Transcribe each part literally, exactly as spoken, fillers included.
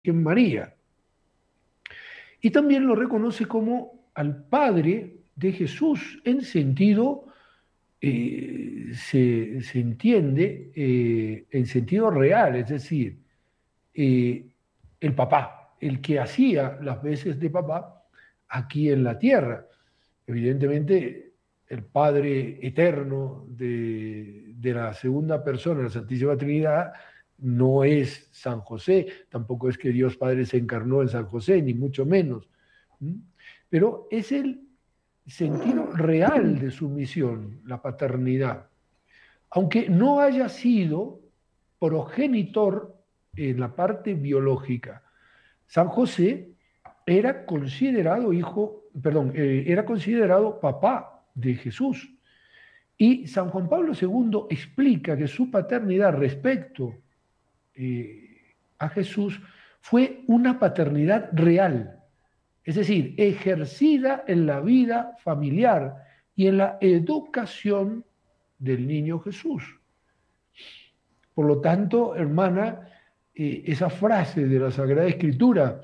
Virgen María. Y también lo reconoce como al Padre de Jesús en sentido, eh, se, se entiende, eh, en sentido real, es decir, eh, el papá, el que hacía las veces de papá aquí en la tierra. Evidentemente, el Padre eterno de, de la segunda persona, la Santísima Trinidad, no es San José, tampoco es que Dios Padre se encarnó en San José, ni mucho menos. ¿Mm? Pero es el sentido real de su misión, la paternidad. Aunque no haya sido progenitor en la parte biológica, San José era considerado hijo, perdón, eh, era considerado papá de Jesús. Y San Juan Pablo segundo explica que su paternidad respecto eh, a Jesús fue una paternidad real, es decir, ejercida en la vida familiar y en la educación del niño Jesús. Por lo tanto, hermana, eh, esa frase de la Sagrada Escritura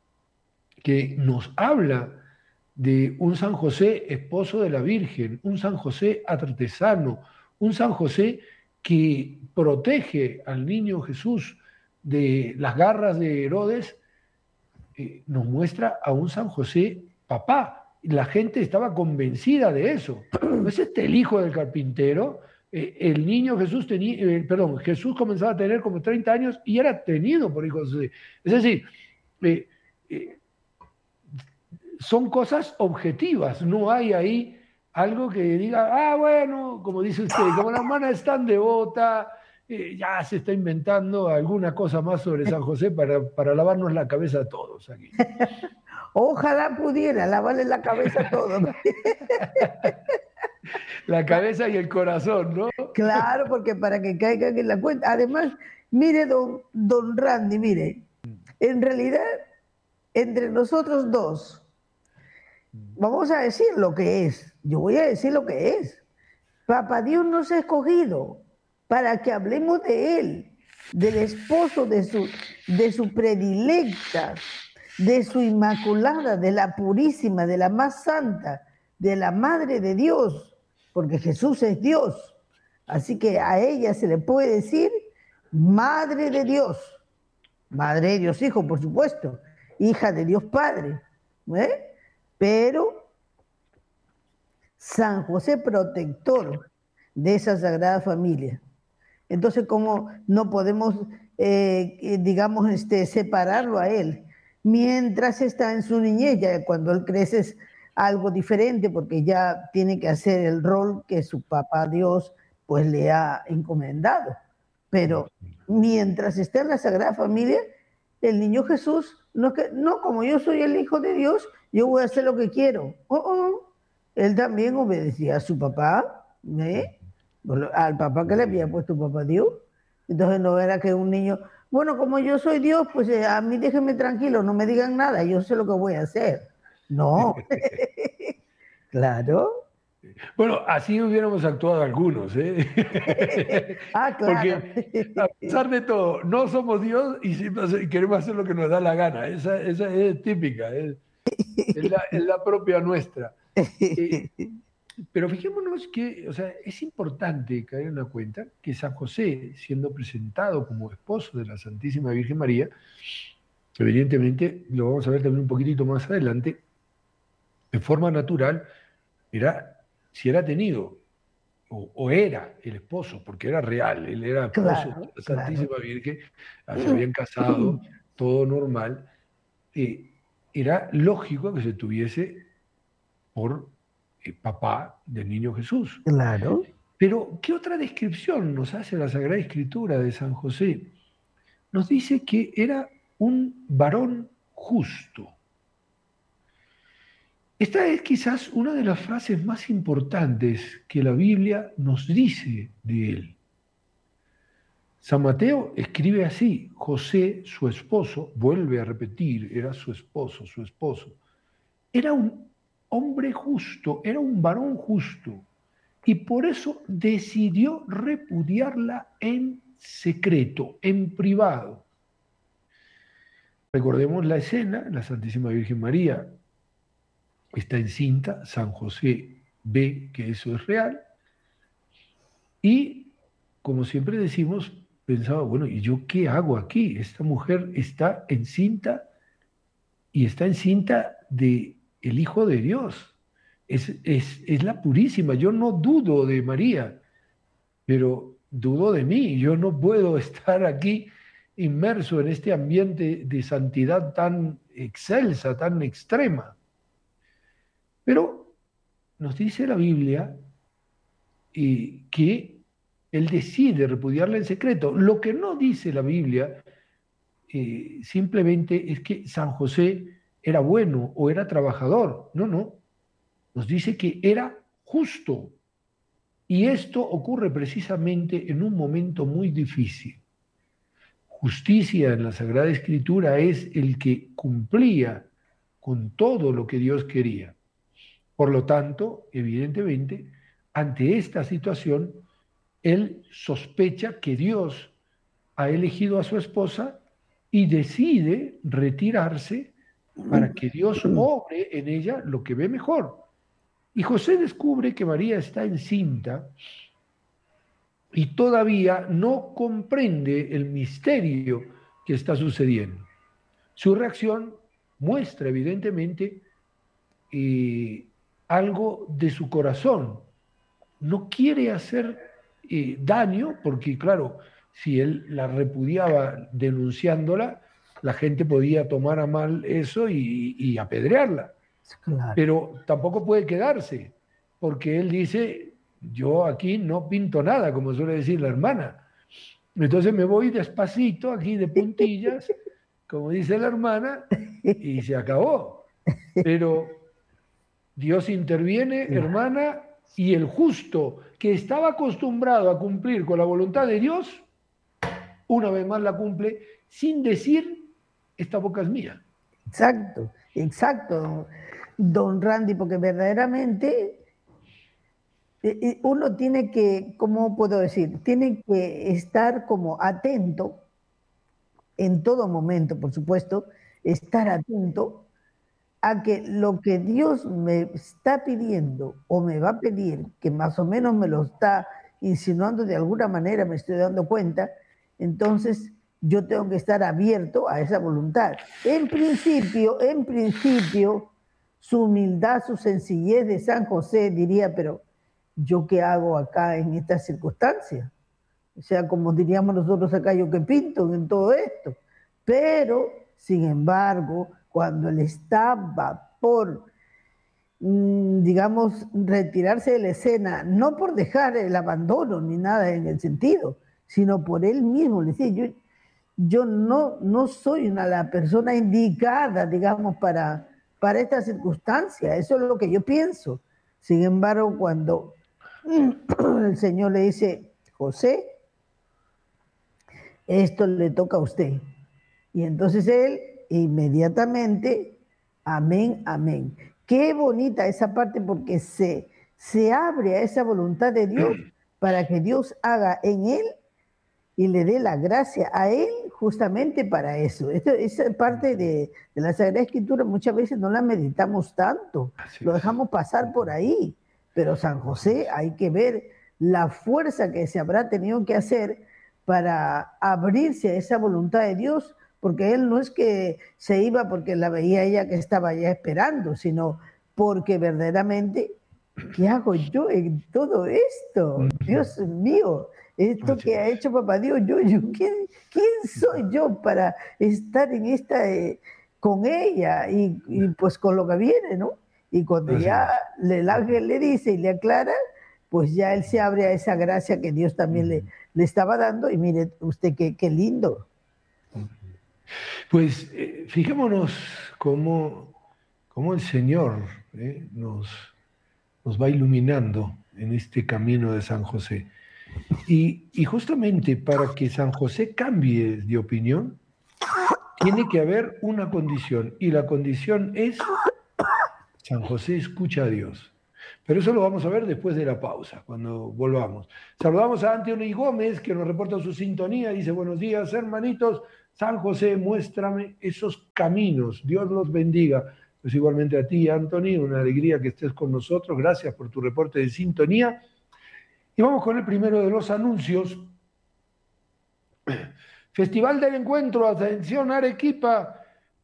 que nos habla de un San José esposo de la Virgen, un San José artesano, un San José que protege al niño Jesús de las garras de Herodes, eh, nos muestra a un San José papá. La gente estaba convencida de eso. ¿No es este el hijo del carpintero? Eh, el niño Jesús tenía, eh, perdón, Jesús comenzaba a tener como treinta años y era tenido por hijo de José. Es decir, eh, eh, son cosas objetivas, no hay ahí algo que diga, ah, bueno, como dice usted, como la hermana es tan devota, eh, ya se está inventando alguna cosa más sobre San José para, para lavarnos la cabeza a todos aquí. Ojalá pudiera lavarle la cabeza a todos. La cabeza y el corazón, ¿no? Claro, porque para que caigan en la cuenta. Además, mire, don, don Randy, mire, en realidad, entre nosotros dos, vamos a decir lo que es. Yo voy a decir lo que es. Papá Dios nos ha escogido para que hablemos de Él, del esposo de su, de su predilecta, de su inmaculada, de la purísima, de la más santa, de la Madre de Dios, porque Jesús es Dios. Así que a ella se le puede decir Madre de Dios, Madre de Dios Hijo, por supuesto, hija de Dios Padre, ¿eh? Pero San José protector de esa Sagrada Familia. Entonces, como no podemos, eh, digamos, este, separarlo a él, mientras está en su niñez, ya cuando él crece es algo diferente, porque ya tiene que hacer el rol que su papá Dios pues le ha encomendado. Pero mientras está en la Sagrada Familia, el niño Jesús, no, que, no como yo soy el Hijo de Dios, yo voy a hacer lo que quiero. Oh, oh. Él también obedecía a su papá, ¿eh? Al papá que le había puesto papá Dios. Entonces no era que un niño, bueno, como yo soy Dios, pues eh, a mí déjenme tranquilo, no me digan nada, yo sé lo que voy a hacer. No. Claro. Bueno, así hubiéramos actuado algunos, ¿eh? Ah, claro. Porque a pesar de todo, no somos Dios y siempre queremos hacer lo que nos da la gana. Esa, esa es típica, es, es, la, es la propia nuestra. Eh, pero fijémonos que, o sea, es importante caer en la cuenta que San José, siendo presentado como esposo de la Santísima Virgen María, evidentemente, lo vamos a ver también un poquitito más adelante, de forma natural, era, si era tenido, o, o era el esposo, porque era real, él era esposo de Claro, la claro. Santísima Virgen, se habían casado, todo normal, eh, era lógico que se tuviese por eh, papá del niño Jesús. Claro. Pero, ¿qué otra descripción nos hace la Sagrada Escritura de San José? Nos dice que era un varón justo. Esta es quizás una de las frases más importantes que la Biblia nos dice de él. San Mateo escribe así: José, su esposo, vuelve a repetir, era su esposo, su esposo. Era un hombre justo, era un varón justo, y por eso decidió repudiarla en secreto, en privado. Recordemos la escena, la Santísima Virgen María está encinta, San José ve que eso es real y, como siempre decimos, pensaba, bueno, ¿y yo qué hago aquí? Esta mujer está encinta y está encinta de el Hijo de Dios. Es, es, es la purísima. Yo no dudo de María, pero dudo de mí. Yo no puedo estar aquí inmerso en este ambiente de santidad tan excelsa, tan extrema. Pero nos dice la Biblia eh, que él decide repudiarla en secreto. Lo que no dice la Biblia eh, simplemente es que San José era bueno o era trabajador. No, no. Nos dice que era justo. Y esto ocurre precisamente en un momento muy difícil. Justicia en la Sagrada Escritura es el que cumplía con todo lo que Dios quería. Por lo tanto, evidentemente, ante esta situación, él sospecha que Dios ha elegido a su esposa y decide retirarse para que Dios obre en ella lo que ve mejor. Y José descubre que María está encinta y todavía no comprende el misterio que está sucediendo. Su reacción muestra evidentemente eh, algo de su corazón. No quiere hacer eh, daño porque, claro, si él la repudiaba denunciándola, la gente podía tomar a mal eso y, y apedrearla. Claro. Pero tampoco puede quedarse, porque él dice, yo aquí no pinto nada, como suele decir la hermana. Entonces me voy despacito, aquí de puntillas, como dice la hermana, y se acabó. Pero Dios interviene, hermana, y el justo que estaba acostumbrado a cumplir con la voluntad de Dios, una vez más la cumple sin decir, esta boca es mía. Exacto, exacto, don Randy, porque verdaderamente uno tiene que, ¿cómo puedo decir? Tiene que estar como atento en todo momento, por supuesto, estar atento a que lo que Dios me está pidiendo o me va a pedir, que más o menos me lo está insinuando de alguna manera, me estoy dando cuenta, entonces yo tengo que estar abierto a esa voluntad. En principio, en principio, su humildad, su sencillez de San José diría, pero ¿yo qué hago acá en estas circunstancias? O sea, como diríamos nosotros acá, yo qué pinto en todo esto. Pero, sin embargo, cuando él estaba por, digamos, retirarse de la escena, no por dejar el abandono ni nada en el sentido, sino por él mismo, le decía, yo, yo no, no soy una, la persona indicada, digamos, para, para esta circunstancia, eso es lo que yo pienso. Sin embargo, cuando el Señor le dice, José, esto le toca a usted. Y entonces él inmediatamente, amén, amén. Qué bonita esa parte porque se, se abre a esa voluntad de Dios para que Dios haga en él y le dé la gracia a él justamente para eso. Esto, esa parte de, de la Sagrada Escritura muchas veces no la meditamos tanto, Así lo dejamos pasar por ahí, pero San José hay que ver la fuerza que se habrá tenido que hacer para abrirse a esa voluntad de Dios, porque él no es que se iba porque la veía ella que estaba ya esperando, sino porque verdaderamente, ¿qué hago yo en todo esto? Dios mío, esto que ha hecho papá Dios, yo, yo ¿quién, quién soy yo para estar en esta, eh, con ella y, y pues con lo que viene, ¿no? Y cuando Así ya es. el ángel le dice y le aclara, pues ya él se abre a esa gracia que Dios también le, le estaba dando y mire usted qué, qué lindo. Pues eh, fijémonos cómo, cómo el Señor eh, nos, nos va iluminando en este camino de San José. Y, y justamente para que San José cambie de opinión, tiene que haber una condición, y la condición es San José escucha a Dios. Pero eso lo vamos a ver después de la pausa, cuando volvamos. Saludamos a Anthony Gómez, que nos reporta su sintonía. Dice, buenos días, hermanitos. San José, muéstrame esos caminos. Dios los bendiga. Pues igualmente a ti, Anthony, una alegría que estés con nosotros. Gracias por tu reporte de sintonía. Y vamos con el primero de los anuncios. Festival del Encuentro, atención Arequipa,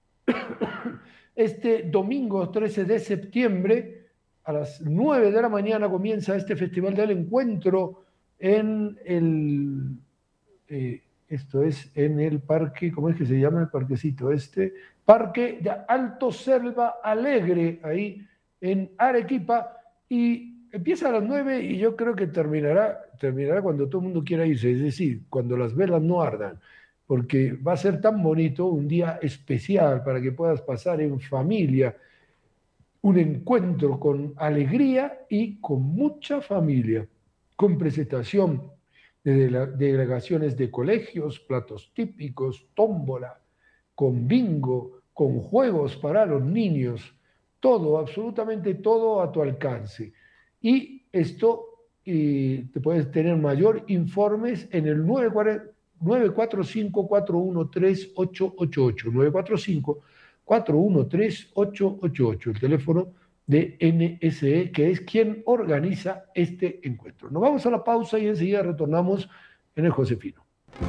este domingo trece de septiembre a las nueve de la mañana comienza este Festival del Encuentro en el, eh, esto es en el parque, ¿cómo es que se llama el parquecito este? Parque de Alto Selva Alegre, ahí en Arequipa, y empieza a las nueve y yo creo que terminará, terminará cuando todo el mundo quiera irse, es decir, cuando las velas no ardan, porque va a ser tan bonito, un día especial para que puedas pasar en familia, un encuentro con alegría y con mucha familia, con presentación de delegaciones de colegios, platos típicos, tómbola, con bingo, con juegos para los niños, todo, absolutamente todo a tu alcance. Y esto eh, te puedes tener mayor informes en el nueve cuatro cinco, cuatro uno tres, ocho ocho ocho, nueve cuatro cinco, cuatro uno tres, ocho ocho ocho, el teléfono de N S E, que es quien organiza este encuentro. Nos vamos a la pausa y enseguida retornamos en el Josefino.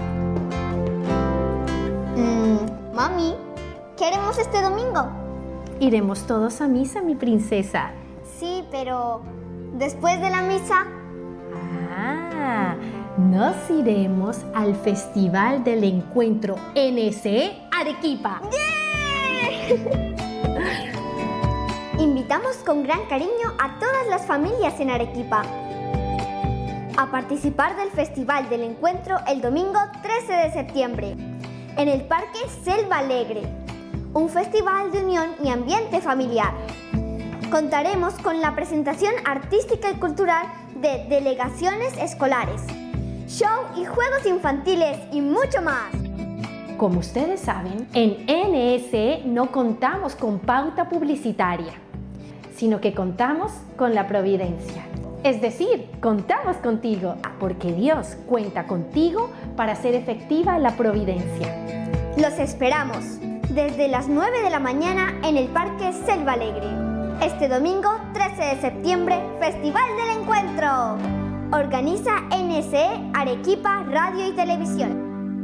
Mm, mami, ¿qué haremos este domingo? Iremos todos a misa, mi princesa. Sí, pero después de la misa... Ah, nos iremos al Festival del Encuentro N S E Arequipa. ¡Yeah! Invitamos con gran cariño a todas las familias en Arequipa a participar del Festival del Encuentro el domingo trece de septiembre en el Parque Selva Alegre, un festival de unión y ambiente familiar. Contaremos con la presentación artística y cultural de delegaciones escolares, show y juegos infantiles y mucho más. Como ustedes saben, en N S E no contamos con pauta publicitaria, sino que contamos con la providencia. Es decir, contamos contigo, porque Dios cuenta contigo para hacer efectiva la providencia. Los esperamos desde las nueve de la mañana en el Parque Selva Alegre. Este domingo trece de septiembre, Festival del Encuentro. Organiza N S E Arequipa Radio y Televisión.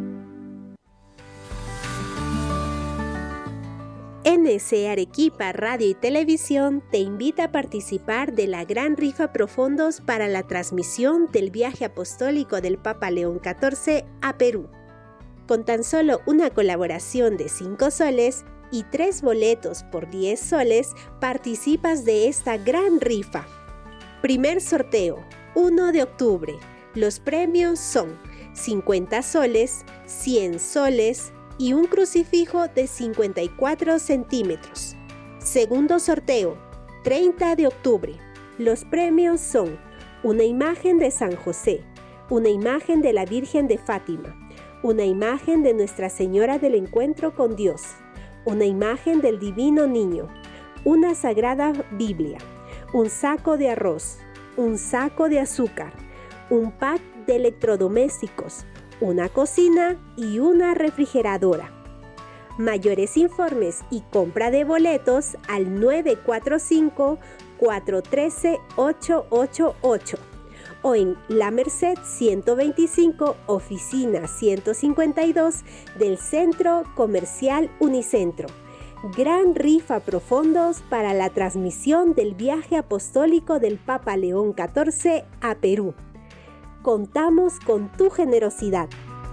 N S E Arequipa Radio y Televisión te invita a participar de la gran rifa Profondos para la transmisión del viaje apostólico del Papa León catorce a Perú. Con tan solo una colaboración de cinco soles y tres boletos por diez soles, participas de esta gran rifa. Primer sorteo, uno de octubre. Los premios son cincuenta soles, cien soles, y un crucifijo de cincuenta y cuatro centímetros. Segundo sorteo, treinta de octubre. Los premios son una imagen de San José, una imagen de la Virgen de Fátima, una imagen de Nuestra Señora del Encuentro con Dios, una imagen del Divino Niño, una Sagrada Biblia, un saco de arroz, un saco de azúcar, un pack de electrodomésticos, una cocina y una refrigeradora. Mayores informes y compra de boletos al nueve cuatro cinco, cuatro uno tres, ocho ocho ocho o en La Merced ciento veinticinco, oficina ciento cincuenta y dos del Centro Comercial Unicentro. Gran rifa Profondos para la transmisión del viaje apostólico del Papa León catorce a Perú. Contamos con tu generosidad.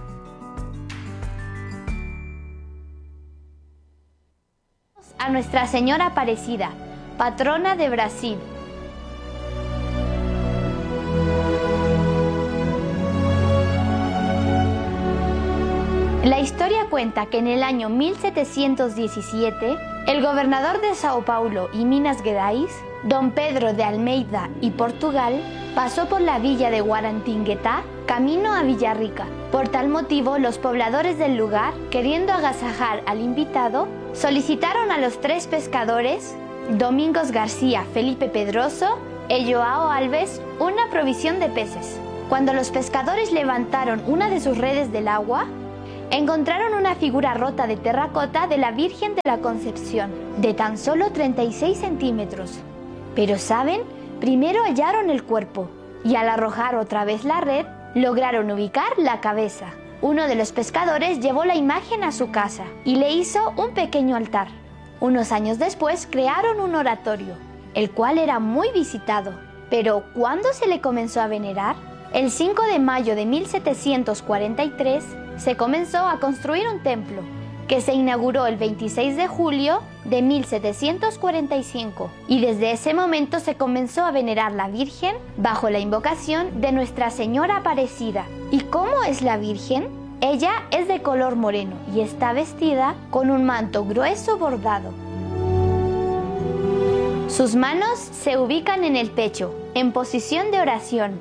A Nuestra Señora Aparecida, patrona de Brasil. La historia cuenta que en el año mil setecientos diecisiete, el gobernador de Sao Paulo y Minas Gerais, don Pedro de Almeida y Portugal, pasó por la villa de Guarantinguetá, camino a Villarrica. Por tal motivo, los pobladores del lugar, queriendo agasajar al invitado, solicitaron a los tres pescadores, Domingos García, Felipe Pedroso y Joao Alves, una provisión de peces. Cuando los pescadores levantaron una de sus redes del agua, encontraron una figura rota de terracota de la Virgen de la Concepción, de tan solo treinta y seis centímetros. Pero ¿saben? Primero hallaron el cuerpo y al arrojar otra vez la red, lograron ubicar la cabeza. Uno de los pescadores llevó la imagen a su casa y le hizo un pequeño altar. Unos años después crearon un oratorio, el cual era muy visitado. Pero ¿cuándo se le comenzó a venerar? El cinco de mayo de mil setecientos cuarenta y tres se comenzó a construir un templo, que se inauguró el veintiséis de julio de mil setecientos cuarenta y cinco, y desde ese momento se comenzó a venerar la Virgen bajo la invocación de Nuestra Señora Aparecida. ¿Y cómo es la Virgen? Ella es de color moreno y está vestida con un manto grueso bordado. Sus manos se ubican en el pecho, en posición de oración.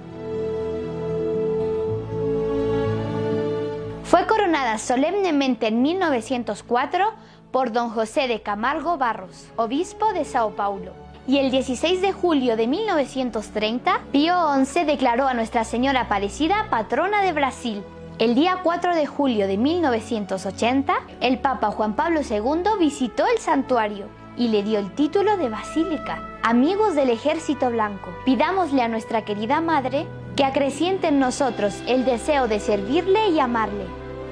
Fue coronada solemnemente en mil novecientos cuatro por don José de Camargo Barros, obispo de Sao Paulo. Y el dieciséis de julio de mil novecientos treinta, Pío once declaró a Nuestra Señora Aparecida patrona de Brasil. El día cuatro de julio de mil novecientos ochenta, el Papa Juan Pablo segundo visitó el santuario y le dio el título de basílica. Amigos del Ejército Blanco, pidámosle a nuestra querida Madre que acreciente en nosotros el deseo de servirle y amarle.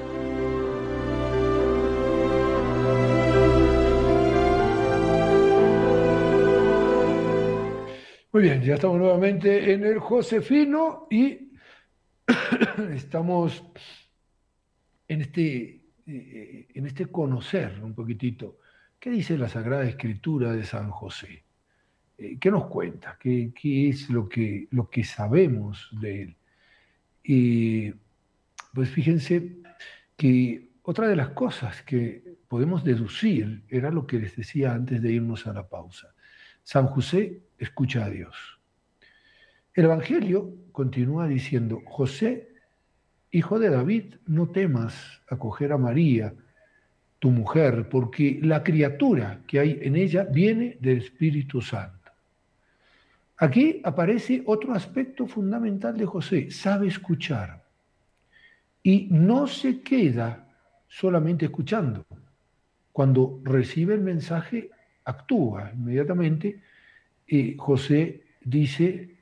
Muy bien, ya estamos nuevamente en el Josefino y estamos en este, eh, en este conocer un poquitito qué dice la Sagrada Escritura de San José. Eh, ¿Qué nos cuenta? ¿Qué, qué es lo que, lo que sabemos de él? Y pues fíjense que otra de las cosas que podemos deducir era lo que les decía antes de irnos a la pausa. San José escucha a Dios. El Evangelio continúa diciendo: José, hijo de David, no temas acoger a María, tu mujer, porque la criatura que hay en ella viene del Espíritu Santo. Aquí aparece otro aspecto fundamental de José: sabe escuchar. Y no se queda solamente escuchando. Cuando recibe el mensaje, actúa inmediatamente. Y José dice,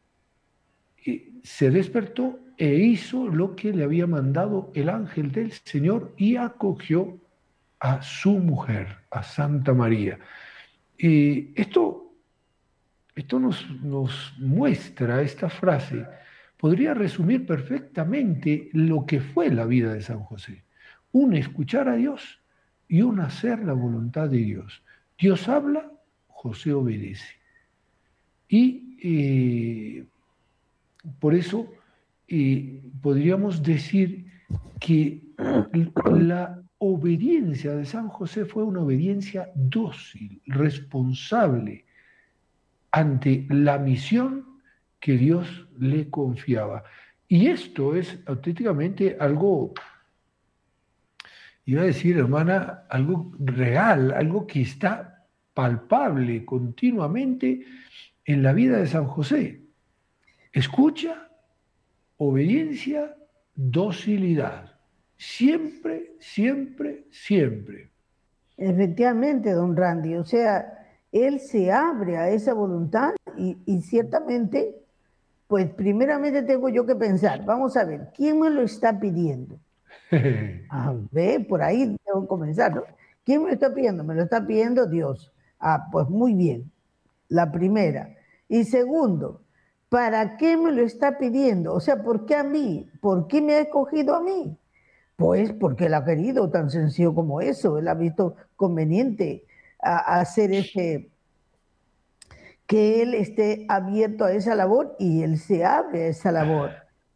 se despertó e hizo lo que le había mandado el ángel del Señor y acogió a su mujer, a Santa María. Y esto, esto nos, nos muestra, esta frase, podría resumir perfectamente lo que fue la vida de San José. Un escuchar a Dios y un hacer la voluntad de Dios. Dios habla, José obedece. Y eh, por eso eh, podríamos decir que la obediencia de San José fue una obediencia dócil, responsable ante la misión que Dios le confiaba. Y esto es auténticamente algo, iba a decir, hermana, algo real, algo que está palpable continuamente en la vida de San José. Escucha, obediencia, docilidad. Siempre, siempre, siempre. Efectivamente, don Randy. O sea, él se abre a esa voluntad y, y ciertamente, pues primeramente tengo yo que pensar, vamos a ver, ¿quién me lo está pidiendo? A ver, por ahí tengo que comenzar, ¿no? ¿Quién me lo está pidiendo? Me lo está pidiendo Dios. Ah, pues muy bien. La primera. Y segundo, ¿para qué me lo está pidiendo? O sea, ¿por qué a mí? ¿Por qué me ha escogido a mí? Pues porque él ha querido, tan sencillo como eso. Él ha visto conveniente a, a hacer ese, que él esté abierto a esa labor y él se abre a esa labor.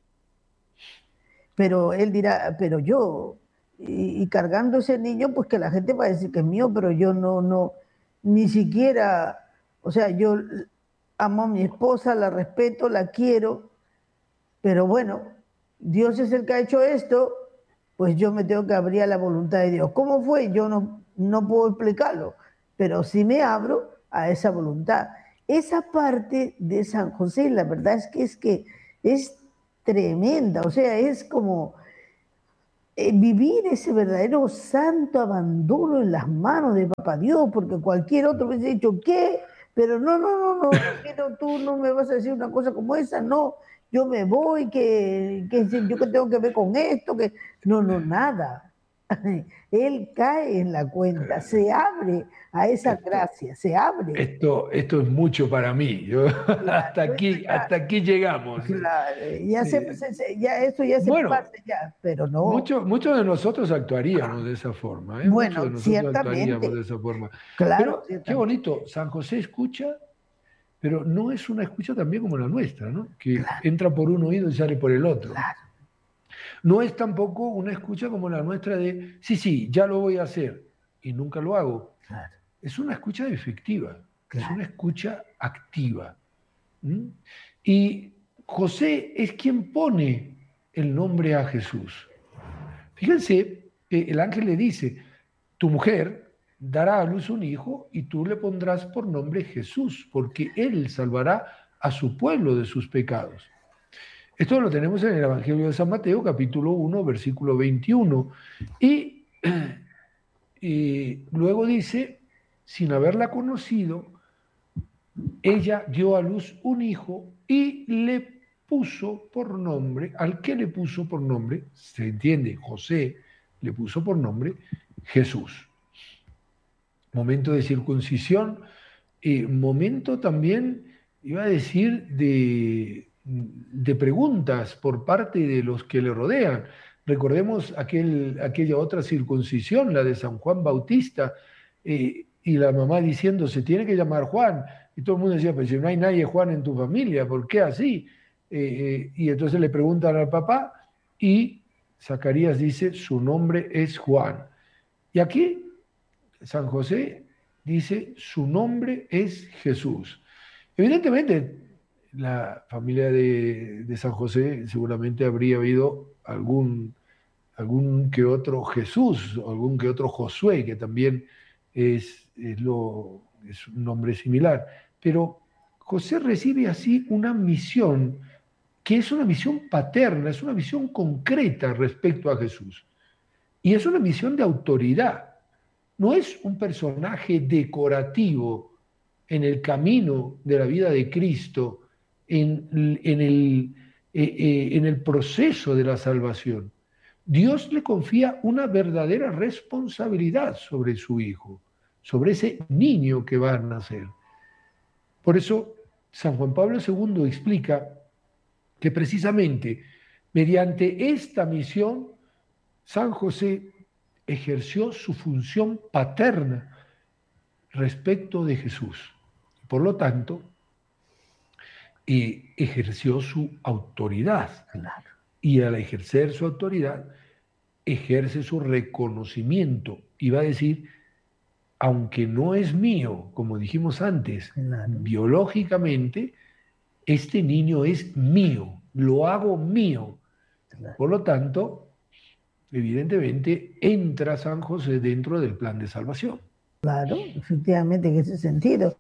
Pero él dirá, pero yo, y, y cargando ese niño, pues que la gente va a decir que es mío, pero yo no, no, ni siquiera, o sea, yo amo a mi esposa, la respeto, la quiero, pero bueno, Dios es el que ha hecho esto, pues yo me tengo que abrir a la voluntad de Dios. ¿Cómo fue? Yo no, no puedo explicarlo, pero sí me abro a esa voluntad. Esa parte de San José, la verdad es que es que es tremenda, o sea, es como, eh, vivir ese verdadero santo abandono en las manos de Papá Dios, porque cualquier otro hubiese dicho, ¿qué? Pero no, no, no, no, no, tú no me vas a decir una cosa como esa, no, yo me voy, que, que yo que tengo que ver con esto, que no, no, nada. Él cae en la cuenta, se abre a esa esto, gracia, se abre. Esto, esto es mucho para mí. Yo, claro, hasta, aquí, claro. hasta aquí llegamos. Claro, ya, se, se, ya eso ya se bueno, pasa ya, pero no. Muchos mucho de nosotros actuaríamos de esa forma. ¿eh? Bueno, muchos de nosotros ciertamente. actuaríamos de esa forma. Claro, pero qué bonito, San José escucha, pero no es una escucha también como la nuestra, ¿no? Que claro. entra por un oído y sale por el otro. Claro. No es tampoco una escucha como la nuestra de, sí, sí, ya lo voy a hacer, y nunca lo hago. Claro. Es una escucha efectiva, claro. es una escucha activa. ¿Mm? Y José es quien pone el nombre a Jesús. Fíjense, eh, el ángel le dice, tu mujer dará a luz un hijo y tú le pondrás por nombre Jesús, porque él salvará a su pueblo de sus pecados. Esto lo tenemos en el Evangelio de San Mateo, capítulo uno, versículo veintiuno. Y, y luego dice, sin haberla conocido, ella dio a luz un hijo y le puso por nombre, al que le puso por nombre, se entiende, José le puso por nombre Jesús. Momento de circuncisión, eh, momento también, iba a decir, de... de preguntas por parte de los que le rodean. Recordemos aquel, aquella otra circuncisión, la de San Juan Bautista, eh, y la mamá diciendo, se tiene que llamar Juan, y todo el mundo decía, pues si no hay nadie Juan en tu familia, ¿por qué así? Eh, eh, y entonces le preguntan al papá, y Zacarías dice, su nombre es Juan. Y aquí San José dice, su nombre es Jesús. Evidentemente, la familia de, de San José seguramente habría habido algún, algún que otro Jesús, algún que otro Josué, que también es, es, lo, es un nombre similar. Pero José recibe así una misión, que es una misión paterna, es una misión concreta respecto a Jesús. Y es una misión de autoridad. No es un personaje decorativo en el camino de la vida de Cristo, En, en, el, eh, eh, en el proceso de la salvación. Dios le confía una verdadera responsabilidad sobre su hijo, sobre ese niño que va a nacer. Por eso San Juan Pablo segundo explica que precisamente mediante esta misión San José ejerció su función paterna respecto de Jesús. Por lo tanto, y ejerció su autoridad. Claro. Y al ejercer su autoridad, ejerce su reconocimiento. Y va a decir, aunque no es mío, como dijimos antes, claro. biológicamente, este niño es mío, lo hago mío. Claro. Por lo tanto, evidentemente, entra San José dentro del plan de salvación. Claro, efectivamente, en ese sentido.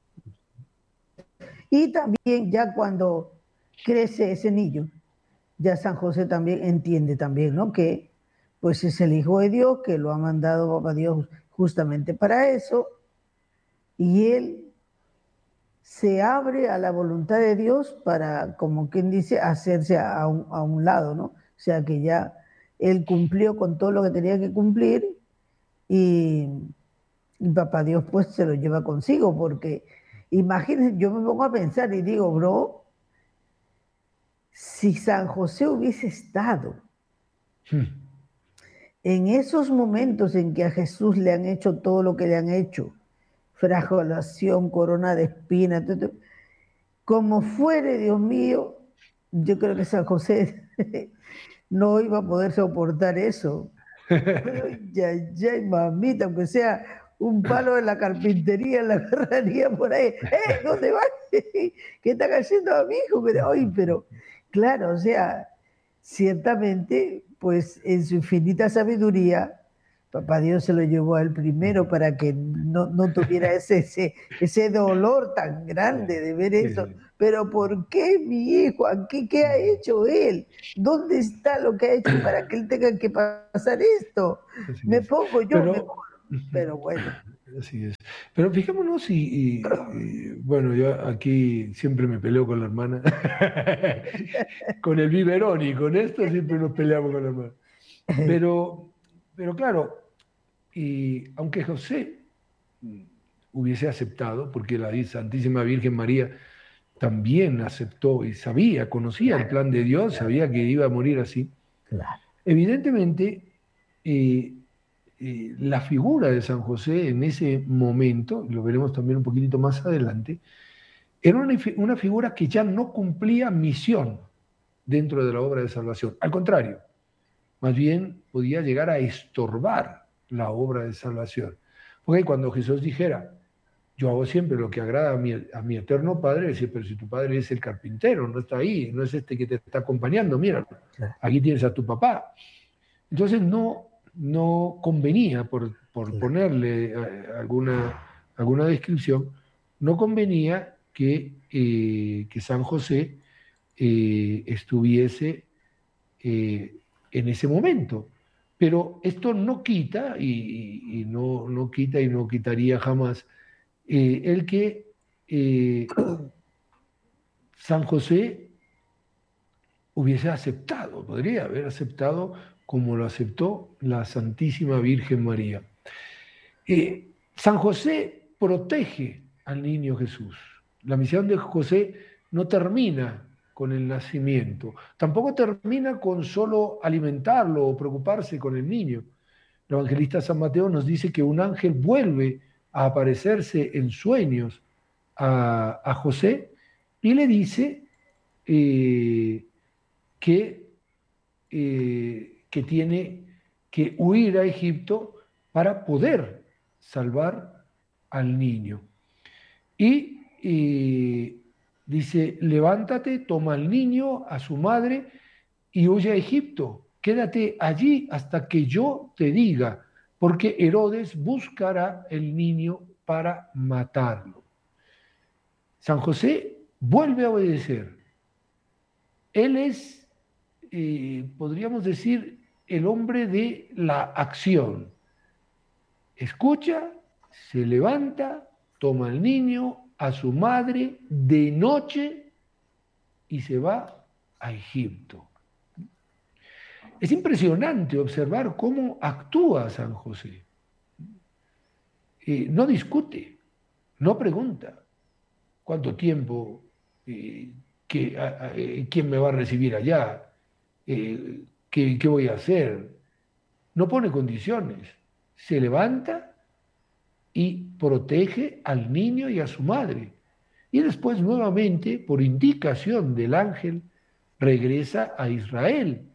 Y también ya cuando crece ese niño, ya San José también entiende también, ¿no? Que pues es el Hijo de Dios, que lo ha mandado Papá Dios justamente para eso, y él se abre a la voluntad de Dios para, como quien dice, hacerse a un, a un lado, ¿no? O sea que ya él cumplió con todo lo que tenía que cumplir y, y Papá Dios pues se lo lleva consigo, porque imagínense, yo me pongo a pensar y digo, bro, si San José hubiese estado hmm. en esos momentos en que a Jesús le han hecho todo lo que le han hecho, flagelación, corona de espinas, todo, como fuere, Dios mío, yo creo que San José no iba a poder soportar eso. Ya, ya, mamita, aunque sea un palo de la carpintería, la agarraría por ahí. ¡Eh, dónde vas! ¿Qué está cayendo a mi hijo? Ay, pero, claro, o sea, ciertamente, pues en su infinita sabiduría, Papá Dios se lo llevó a él primero para que no, no tuviera ese, ese, ese dolor tan grande de ver eso. Pero ¿por qué mi hijo? ¿Qué, ¿Qué ha hecho él? ¿Dónde está lo que ha hecho para que él tenga que pasar esto? Me pongo yo Pero, mejor. Pero bueno. Así es. Pero fijémonos y, y, y bueno, yo aquí siempre me peleo con la hermana, con el biberón y con esto siempre nos peleamos con la hermana. Pero, pero claro, y aunque José hubiese aceptado, porque la Santísima Virgen María también aceptó y sabía, conocía el plan de Dios, sabía que iba a morir así, evidentemente eh, eh, la figura de San José en ese momento, lo veremos también un poquitito más adelante, era una, una figura que ya no cumplía misión dentro de la obra de salvación. Al contrario, más bien podía llegar a estorbar la obra de salvación. Porque cuando Jesús dijera, yo hago siempre lo que agrada a mi, a mi eterno Padre, decía, pero si tu Padre es el carpintero, no está ahí, no es este que te está acompañando, mira, aquí tienes a tu papá. Entonces no, no convenía, por, por ponerle alguna, alguna descripción, no convenía que, eh, que San José eh, estuviese eh, en ese momento. Pero esto no quita, y, y no, no quita y no quitaría jamás, eh, el que eh, San José hubiese aceptado, podría haber aceptado como lo aceptó la Santísima Virgen María. Eh, San José protege al niño Jesús. La misión de José no termina con el nacimiento, tampoco termina con solo alimentarlo o preocuparse con el niño. El evangelista San Mateo nos dice que un ángel vuelve a aparecerse en sueños a, a José y le dice eh, que, eh, que tiene que huir a Egipto para poder salvar al niño. Y eh, dice, levántate, toma al niño, a su madre, y huye a Egipto. Quédate allí hasta que yo te diga, porque Herodes buscará el niño para matarlo. San José vuelve a obedecer. Él es, eh, podríamos decir, el hombre de la acción. Escucha, se levanta, toma al niño, a su madre, de noche, y se va a Egipto. Es impresionante observar cómo actúa San José. Eh, no discute, no pregunta cuánto tiempo, eh, que, a, a, quién me va a recibir allá, eh, qué, qué voy a hacer. No pone condiciones. Se levanta y protege al niño y a su madre. Y después nuevamente, por indicación del ángel, regresa a Israel.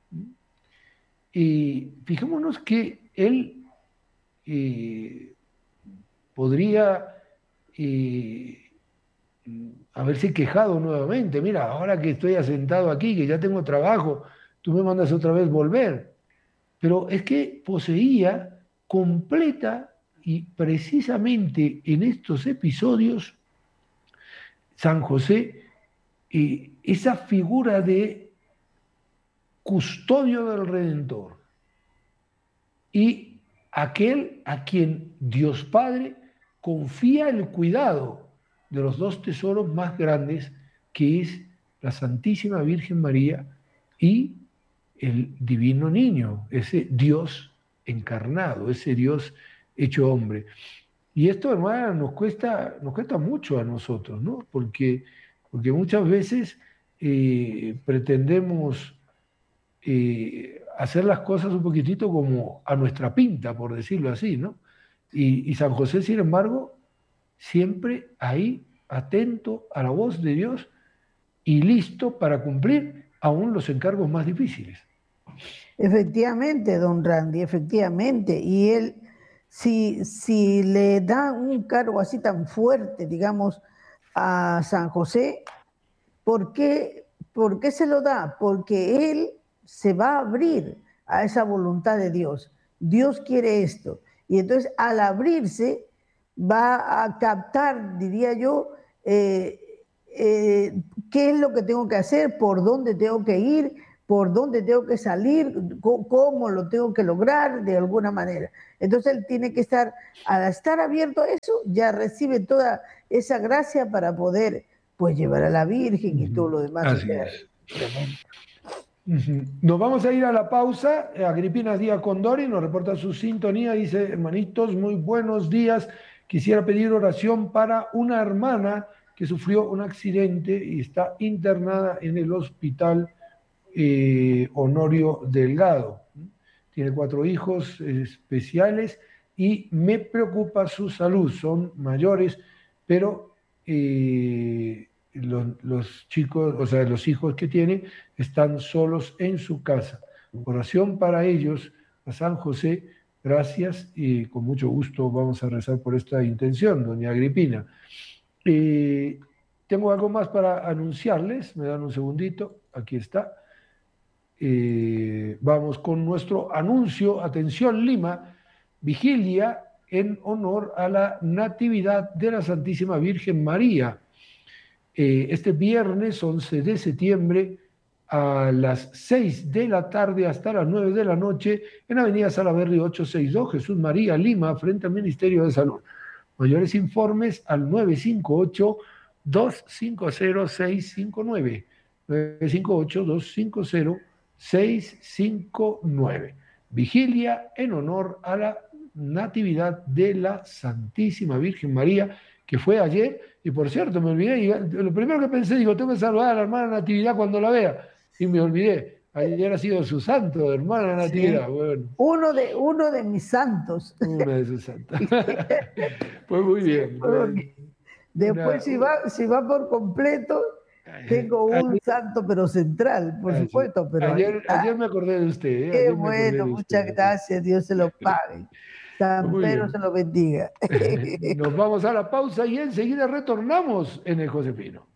Y fijémonos que él eh, podría eh, haberse quejado nuevamente. Mira, ahora que estoy asentado aquí, que ya tengo trabajo, tú me mandas otra vez volver. Pero es que poseía completa y precisamente en estos episodios San José eh, esa figura de custodio del Redentor y aquel a quien Dios Padre confía el cuidado de los dos tesoros más grandes, que es la Santísima Virgen María y el Divino Niño, ese Dios encarnado, ese Dios hecho hombre. Y esto, hermana, nos cuesta, nos cuesta mucho a nosotros, ¿no? Porque, porque muchas veces eh, pretendemos eh, hacer las cosas un poquitito como a nuestra pinta, por decirlo así, ¿no? Y, y San José, sin embargo, siempre ahí, atento a la voz de Dios y listo para cumplir aún los encargos más difíciles. Efectivamente, don Randy, efectivamente. Y él, si, si le da un cargo así tan fuerte, digamos, a San José, ¿por qué, por qué se lo da? Porque él se va a abrir a esa voluntad de Dios. Dios quiere esto. Y entonces al abrirse va a captar, diría yo, eh, eh, qué es lo que tengo que hacer, por dónde tengo que ir, por dónde tengo que salir, cómo lo tengo que lograr de alguna manera. Entonces él tiene que estar, al estar abierto a eso, ya recibe toda esa gracia para poder pues llevar a la Virgen y todo lo demás. Así es. Nos vamos a ir a la pausa. Agripina Díaz Condori nos reporta su sintonía. Dice: hermanitos, muy buenos días. Quisiera pedir oración para una hermana que sufrió un accidente y está internada en el hospital eh, Honorio Delgado. Tiene cuatro hijos especiales y me preocupa su salud. Son mayores, pero eh, los, los chicos, o sea, los hijos que tiene están solos en su casa. Oración para ellos, a San José. Gracias y con mucho gusto vamos a rezar por esta intención, doña Agripina. Eh, tengo algo más para anunciarles, me dan un segundito, aquí está. Eh, vamos con nuestro anuncio. Atención Lima, vigilia en honor a la Natividad de la Santísima Virgen María. Eh, este viernes once de septiembre a las seis de la tarde hasta las nueve de la noche en Avenida Salaberry ochocientos sesenta y dos, Jesús María, Lima, frente al Ministerio de Salud. Mayores informes al nueve cinco ocho, dos cinco cero, seis cinco nueve. nueve cinco ocho, dos cinco cero, seis cinco nueve. Vigilia en honor a la Natividad de la Santísima Virgen María, que fue ayer, y por cierto, me olvidé, y lo primero que pensé, digo, tengo que saludar a la hermana Natividad cuando la vea, y me olvidé. Ayer ha sido su santo, hermana Natividad. Sí. Bueno. Uno, de, uno de mis santos. Uno de sus santos. Pues muy bien. Porque después, una, si, va, si va por completo, tengo un ayer, santo, pero central, por ayer, supuesto. Pero ayer, ayer me acordé de usted. ¿eh? Qué bueno, muchas usted. Gracias, Dios se lo pague. San Pedro se lo bendiga. Nos vamos a la pausa y enseguida retornamos en el Josefino.